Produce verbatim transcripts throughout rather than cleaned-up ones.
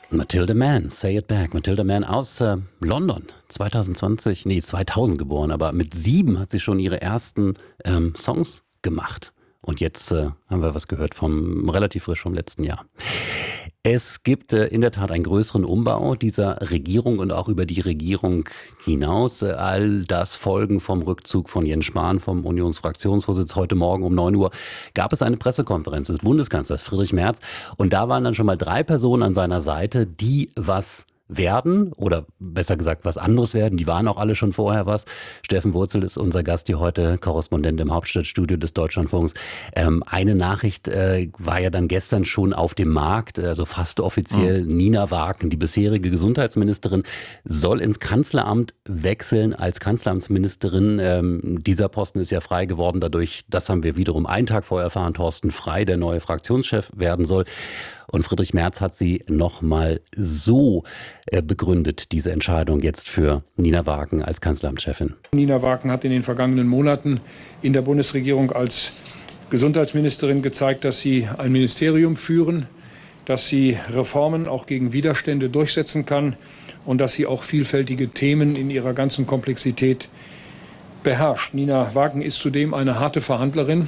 Matilda Mann, Say It Back. Matilda Mann aus äh, London, zwanzig zwanzig, nee, zweitausend geboren, aber mit sieben hat sie schon ihre ersten ähm, Songs gemacht. Und jetzt äh, haben wir was gehört vom relativ frisch vom letzten Jahr. Es gibt äh, in der Tat einen größeren Umbau dieser Regierung und auch über die Regierung hinaus. Äh, all das Folgen vom Rückzug von Jens Spahn vom Unionsfraktionsvorsitz. Heute Morgen um neun Uhr gab es eine Pressekonferenz des Bundeskanzlers Friedrich Merz. Und da waren dann schon mal drei Personen an seiner Seite, die was werden oder besser gesagt was anderes werden. Die waren auch alle schon vorher was. Steffen Wurzel ist unser Gast hier heute, Korrespondent im Hauptstadtstudio des Deutschlandfunks. Ähm, eine Nachricht äh, war ja dann gestern schon auf dem Markt, also fast offiziell. Mhm. Nina Wagen, die bisherige Gesundheitsministerin, soll ins Kanzleramt wechseln als Kanzleramtsministerin. Ähm, dieser Posten ist ja frei geworden dadurch, das haben wir wiederum einen Tag vorher erfahren, Thorsten Frey, der neue Fraktionschef werden soll. Und Friedrich Merz hat sie nochmal so äh, begründet, diese Entscheidung jetzt für Nina Wagen als Kanzleramtschefin. Nina Wagen hat in den vergangenen Monaten in der Bundesregierung als Gesundheitsministerin gezeigt, dass sie ein Ministerium führen, dass sie Reformen auch gegen Widerstände durchsetzen kann und dass sie auch vielfältige Themen in ihrer ganzen Komplexität beherrscht. Nina Wagen ist zudem eine harte Verhandlerin.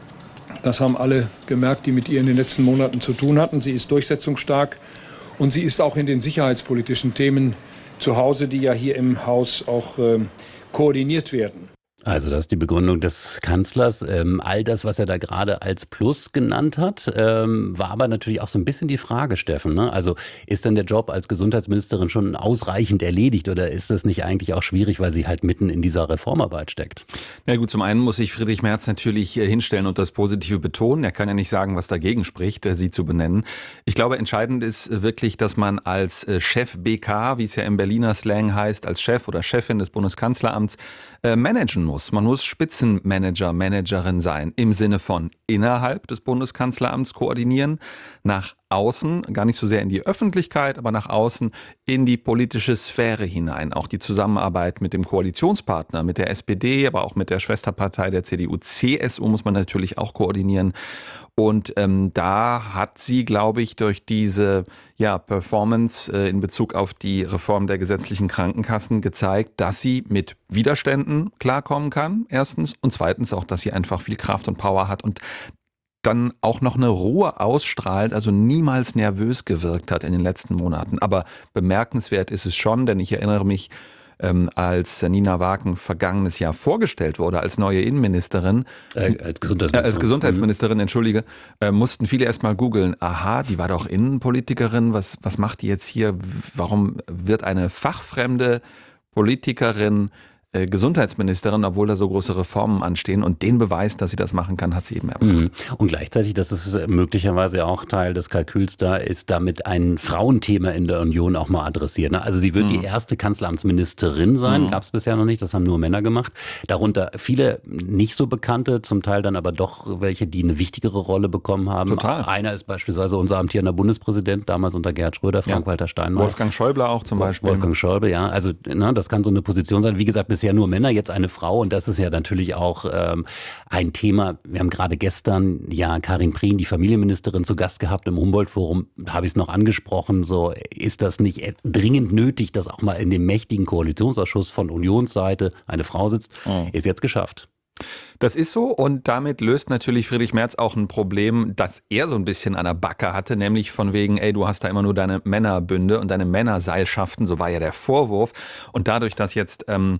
Das haben alle gemerkt, die mit ihr in den letzten Monaten zu tun hatten. Sie ist durchsetzungsstark und sie ist auch in den sicherheitspolitischen Themen zu Hause, die ja hier im Haus auch äh, koordiniert werden. Also das ist die Begründung des Kanzlers. Ähm, all das, was er da gerade als Plus genannt hat, ähm, war aber natürlich auch so ein bisschen die Frage, Steffen. Ne? Also ist denn der Job als Gesundheitsministerin schon ausreichend erledigt oder ist das nicht eigentlich auch schwierig, weil sie halt mitten in dieser Reformarbeit steckt? Na gut, zum einen muss sich Friedrich Merz natürlich hinstellen und das Positive betonen. Er kann ja nicht sagen, was dagegen spricht, sie zu benennen. Ich glaube, entscheidend ist wirklich, dass man als Chef B K, wie es ja im Berliner Slang heißt, als Chef oder Chefin des Bundeskanzleramts äh, managen muss. Man muss Spitzenmanager, Managerin sein, im Sinne von innerhalb des Bundeskanzleramts koordinieren, nach außen, gar nicht so sehr in die Öffentlichkeit, aber nach außen in die politische Sphäre hinein. Auch die Zusammenarbeit mit dem Koalitionspartner, mit der S P D, aber auch mit der Schwesterpartei der C D U, C S U muss man natürlich auch koordinieren. Und ähm, da hat sie, glaube ich, durch diese ja, Performance äh, in Bezug auf die Reform der gesetzlichen Krankenkassen gezeigt, dass sie mit Widerständen klarkommen kann, erstens. Und zweitens auch, dass sie einfach viel Kraft und Power hat und dann auch noch eine Ruhe ausstrahlt, also niemals nervös gewirkt hat in den letzten Monaten. Aber bemerkenswert ist es schon, denn ich erinnere mich, ähm, als Nina Wagen vergangenes Jahr vorgestellt wurde als neue Innenministerin, äh, als Gesundheitsministerin, äh, als Gesundheitsministerin, entschuldige, äh, mussten viele erst mal googeln, aha, die war doch Innenpolitikerin, was, was macht die jetzt hier, warum wird eine fachfremde Politikerin Gesundheitsministerin, obwohl da so große Reformen anstehen, und den Beweis, dass sie das machen kann, hat sie eben erbracht. Und gleichzeitig, das ist möglicherweise auch Teil des Kalküls da, ist damit ein Frauenthema in der Union auch mal adressiert. Also sie wird mhm. die erste Kanzleramtsministerin sein, mhm. gab es bisher noch nicht, das haben nur Männer gemacht. Darunter viele nicht so bekannte, zum Teil dann aber doch welche, die eine wichtigere Rolle bekommen haben. Total. Einer ist beispielsweise unser amtierender Bundespräsident, damals unter Gerhard Schröder, Frank-Walter Steinmeier. Wolfgang Schäuble auch zum Beispiel. Wolfgang Schäuble, ja. Also na, das kann so eine Position sein. Wie gesagt, bisher nur Männer, jetzt eine Frau, und das ist ja natürlich auch ähm, ein Thema. Wir haben gerade gestern ja Karin Prien, die Familienministerin, zu Gast gehabt im Humboldt-Forum. Da habe ich es noch angesprochen. So, ist das nicht dringend nötig, dass auch mal in dem mächtigen Koalitionsausschuss von Unionsseite eine Frau sitzt? Oh. Ist jetzt geschafft. Das ist so, und damit löst natürlich Friedrich Merz auch ein Problem, das er so ein bisschen an der Backe hatte, nämlich von wegen, ey, du hast da immer nur deine Männerbünde und deine Männerseilschaften, so war ja der Vorwurf. Und dadurch, dass jetzt ähm,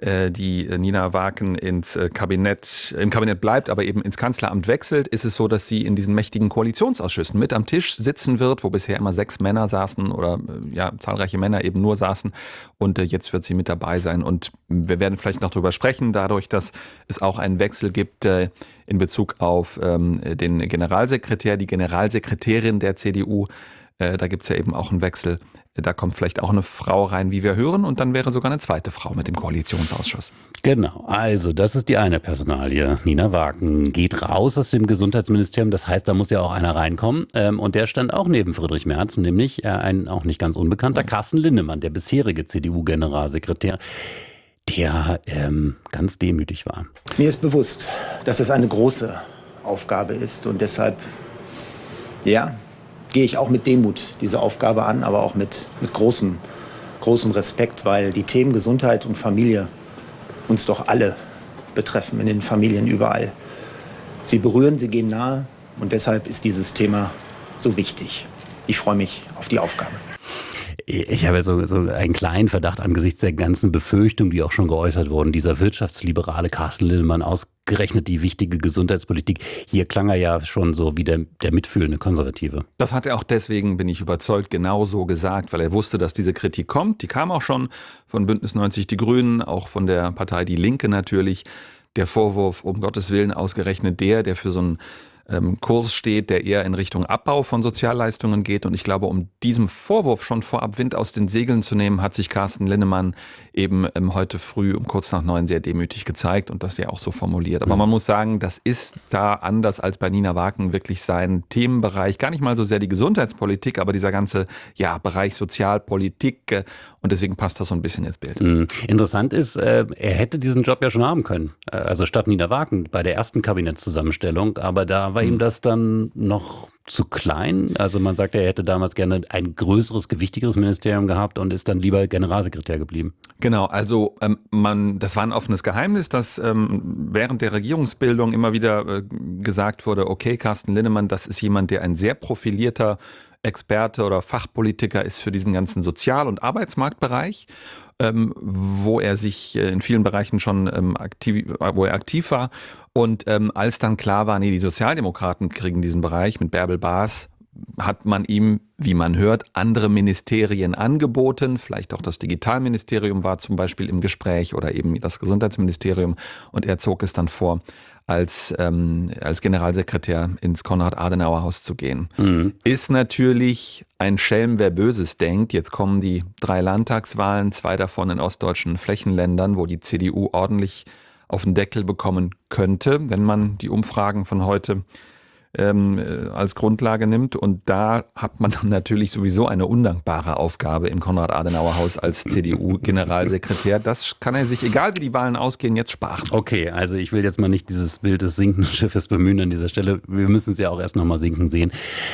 die Nina Wagen ins Kabinett, im Kabinett bleibt, aber eben ins Kanzleramt wechselt, ist es so, dass sie in diesen mächtigen Koalitionsausschüssen mit am Tisch sitzen wird, wo bisher immer sechs Männer saßen oder ja zahlreiche Männer eben nur saßen, und jetzt wird sie mit dabei sein. Und wir werden vielleicht noch drüber sprechen, dadurch, dass es auch einen Wechsel gibt in Bezug auf den Generalsekretär, die Generalsekretärin der C D U. Da gibt es ja eben auch einen Wechsel. Da kommt vielleicht auch eine Frau rein, wie wir hören, und dann wäre sogar eine zweite Frau mit dem Koalitionsausschuss. Genau, also das ist die eine Personalie. Nina Wagen geht raus aus dem Gesundheitsministerium, das heißt, da muss ja auch einer reinkommen. Und der stand auch neben Friedrich Merz, nämlich ein auch nicht ganz unbekannter Carsten Linnemann, der bisherige C D U-Generalsekretär, der ähm, ganz demütig war. Mir ist bewusst, dass es eine große Aufgabe ist, und deshalb, ja, gehe ich auch mit Demut diese Aufgabe an, aber auch mit, mit großem, großem Respekt, weil die Themen Gesundheit und Familie uns doch alle betreffen, in den Familien überall. Sie berühren, sie gehen nahe und deshalb ist dieses Thema so wichtig. Ich freue mich auf die Aufgabe. Ich habe so, so einen kleinen Verdacht angesichts der ganzen Befürchtungen, die auch schon geäußert wurden. Dieser wirtschaftsliberale Carsten Linnemann, ausgerechnet die wichtige Gesundheitspolitik. Hier klang er ja schon so wie der, der mitfühlende Konservative. Das hat er auch deswegen, bin ich überzeugt, genau so gesagt, weil er wusste, dass diese Kritik kommt. Die kam auch schon von Bündnis neunzig Die Grünen, auch von der Partei Die Linke natürlich. Der Vorwurf, um Gottes Willen, ausgerechnet der, der für so einen ähm, Kurs steht, der eher in Richtung Abbau von Sozialleistungen geht. Und ich glaube, um diesem Vorwurf schon vorab Wind aus den Segeln zu nehmen, hat sich Carsten Linnemann eben ähm, heute früh um kurz nach neun sehr demütig gezeigt und das ja auch so formuliert. Aber man muss sagen, das ist da anders als bei Nina Wagen wirklich sein Themenbereich. Gar nicht mal so sehr die Gesundheitspolitik, aber dieser ganze ja, Bereich Sozialpolitik. Äh, und deswegen passt das so ein bisschen ins Bild. Mhm. Interessant ist, äh, er hätte diesen Job ja schon haben können. Also statt Nina Wagen bei der ersten Kabinettszusammenstellung. Aber da war mhm. ihm das dann noch zu klein. Also man sagt, er hätte damals gerne ein größeres, gewichtigeres Ministerium gehabt und ist dann lieber Generalsekretär geblieben. Genau, also ähm, man, das war ein offenes Geheimnis, dass ähm, während der Regierungsbildung immer wieder äh, gesagt wurde, okay, Carsten Linnemann, das ist jemand, der ein sehr profilierter Experte oder Fachpolitiker ist für diesen ganzen Sozial- und Arbeitsmarktbereich, ähm, wo er sich in vielen Bereichen schon ähm, aktiv, wo er aktiv war. Und ähm, als dann klar war, nee, die Sozialdemokraten kriegen diesen Bereich mit Bärbel Baas, hat man ihm, wie man hört, andere Ministerien angeboten. Vielleicht auch das Digitalministerium war zum Beispiel im Gespräch oder eben das Gesundheitsministerium. Und er zog es dann vor, als, ähm, als Generalsekretär ins Konrad-Adenauer-Haus zu gehen. Mhm. Ist natürlich ein Schelm, wer Böses denkt. Jetzt kommen die drei Landtagswahlen, zwei davon in ostdeutschen Flächenländern, wo die C D U ordentlich auf den Deckel bekommen könnte, wenn man die Umfragen von heute ähm, als Grundlage nimmt. Und da hat man dann natürlich sowieso eine undankbare Aufgabe im Konrad-Adenauer-Haus als C D U-Generalsekretär. Das kann er sich, egal wie die Wahlen ausgehen, jetzt sparen. Okay, also ich will jetzt mal nicht dieses Bild des sinkenden Schiffes bemühen an dieser Stelle. Wir müssen es ja auch erst noch mal sinken sehen.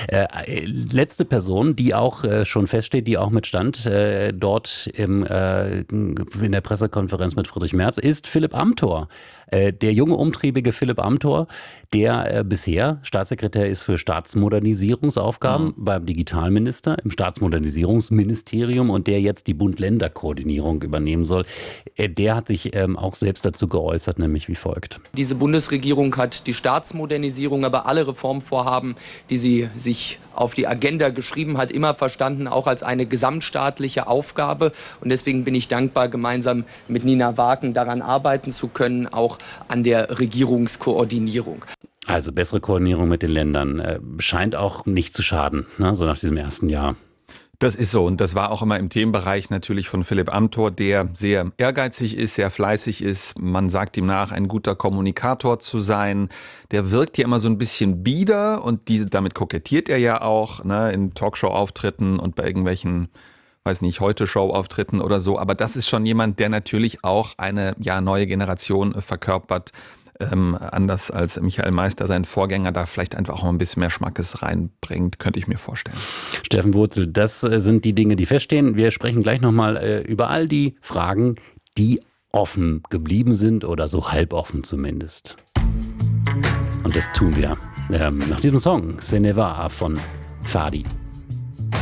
Äh, letzte Person, die auch äh, schon feststeht, die auch mitstand äh, dort im, äh, in der Pressekonferenz mit Friedrich Merz, ist Philipp Amthor. Äh, der junge, umtriebige Philipp Amthor, der äh, bisher Staatssekretär ist für Staatsmodernisierungsaufgaben mhm. beim Digitalminister, im Staatsmodernisierungsministerium und der jetzt die Bund-Länder-Koordinierung übernehmen soll. Äh, der hat sich ähm, auch selbst dazu geäußert, nämlich wie folgt. Diese Bundesregierung hat die Staatsmodernisierung, aber alle Reformvorhaben, die sie sich auf die Agenda geschrieben hat, immer verstanden, auch als eine gesamtstaatliche Aufgabe. Und deswegen bin ich dankbar, gemeinsam mit Nina Wagen daran arbeiten zu können, auch an der Regierungskoordinierung. Also bessere Koordinierung mit den Ländern äh, scheint auch nicht zu schaden, ne? So nach diesem ersten Jahr. Das ist so und das war auch immer im Themenbereich natürlich von Philipp Amthor, der sehr ehrgeizig ist, sehr fleißig ist. Man sagt ihm nach, ein guter Kommunikator zu sein. Der wirkt ja immer so ein bisschen bieder und diese, damit kokettiert er ja auch, ne, in Talkshow-Auftritten und bei irgendwelchen, weiß nicht, Heute-Show-Auftritten oder so. Aber das ist schon jemand, der natürlich auch eine ja, neue Generation verkörpert. Ähm, anders als Michael Meister, sein Vorgänger, da vielleicht einfach auch mal ein bisschen mehr Schmackes reinbringt, könnte ich mir vorstellen. Steffen Wurzel, das äh, sind die Dinge, die feststehen. Wir sprechen gleich nochmal äh, über all die Fragen, die offen geblieben sind oder so halb offen zumindest. Und das tun wir ähm, nach diesem Song, Ce ne va von Fadi.